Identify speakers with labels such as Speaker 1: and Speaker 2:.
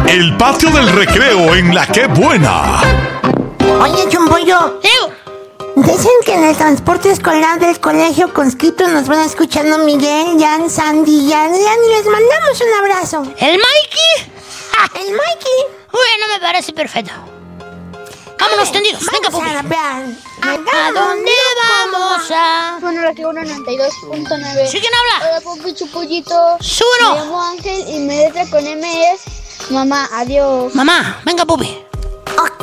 Speaker 1: El patio del recreo en La Qué Buena.
Speaker 2: Oye, Chumpollo, dicen que en el transporte escolar del colegio conscripto nos van escuchando Miguel, Jan, Sandy, Jan, y les mandamos un abrazo.
Speaker 3: ¿El Mikey?
Speaker 2: El Mikey.
Speaker 3: Bueno, me parece perfecto. Vámonos tendidos, venga, Pupi. ¿A dónde vamos a...?
Speaker 4: Bueno, la que 92.9.
Speaker 3: ¿Sí, quién habla?
Speaker 4: Hola, Pupi Chupollito.
Speaker 3: ¡Súbelo!
Speaker 4: Me llamo Ángel y mi letra con M es Mamá, adiós.
Speaker 3: Mamá, venga, Pupi.